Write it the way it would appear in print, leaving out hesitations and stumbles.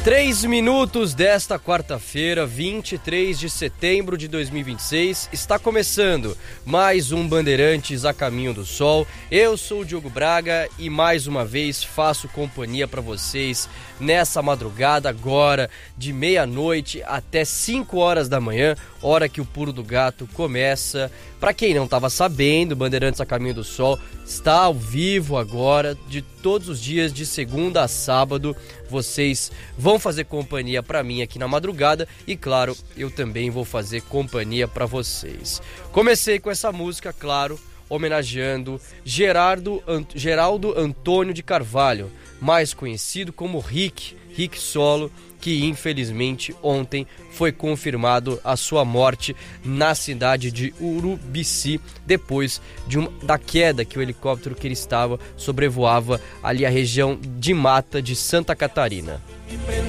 3 minutos desta quarta-feira, 23 de setembro de 2026, está começando mais um Bandeirantes a Caminho do Sol. Eu sou o Diogo Braga e mais uma vez faço companhia para vocês nessa madrugada agora de meia-noite até 5 horas da manhã, hora que o Pulo do Gato começa. Para quem não estava sabendo, Bandeirantes a Caminho do Sol está ao vivo agora, de todos os dias, de segunda a sábado. Vocês vão fazer companhia para mim aqui na madrugada e, claro, eu também vou fazer companhia para vocês. Comecei com essa música, claro, homenageando Geraldo Antônio de Carvalho, mais conhecido como Rick Solo, que infelizmente ontem foi confirmado a sua morte na cidade de Urubici, depois da queda que o helicóptero que ele estava sobrevoava ali a região de mata de Santa Catarina.